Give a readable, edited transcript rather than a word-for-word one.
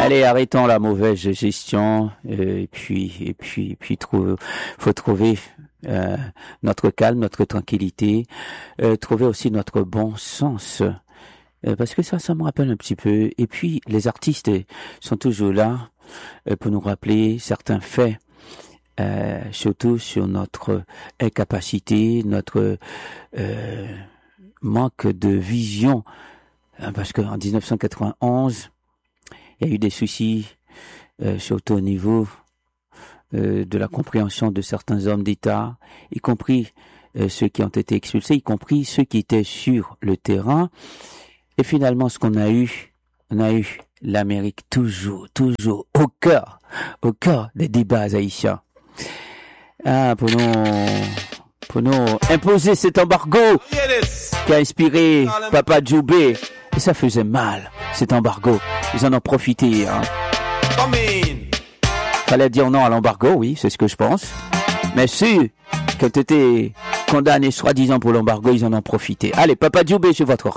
Allez, arrêtons la mauvaise gestion et puis faut trouver notre calme, notre tranquillité, trouver aussi notre bon sens. Parce que ça me rappelle un petit peu. Et puis, les artistes sont toujours là pour nous rappeler certains faits, surtout sur notre incapacité, notre manque de vision. Parce qu'en 1991, il y a eu des soucis, surtout au niveau de la compréhension de certains hommes d'État, y compris ceux qui ont été expulsés, y compris ceux qui étaient sur le terrain. Et finalement, ce qu'on a eu, l'Amérique toujours au cœur des débats haïtiens. Pour nous imposer cet embargo qui a inspiré Papa Djoubé. Et ça faisait mal, cet embargo. Ils en ont profité. Fallait dire non à l'embargo, oui, c'est ce que je pense. Mais ceux qui ont été condamnés soi-disant pour l'embargo, ils en ont profité. Allez, Papa Djoubé sur votre